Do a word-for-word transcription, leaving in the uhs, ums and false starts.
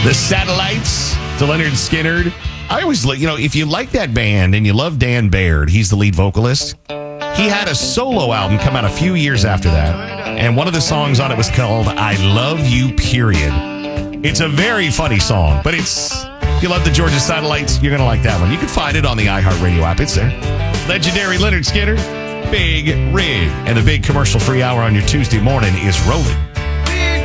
The Satellites to Leonard Skinner. I always, you know, if you like that band and you love Dan Baird, he's the lead vocalist. He had a solo album come out a few years after that, and one of the songs on it was called I Love You, Period. It's a very funny song, but it's, if you love the Georgia Satellites, you're going to like that one. You can find it on the iHeartRadio app. It's there. Legendary Leonard Skinner, Big Rig. And the big commercial-free hour on your Tuesday morning is rolling.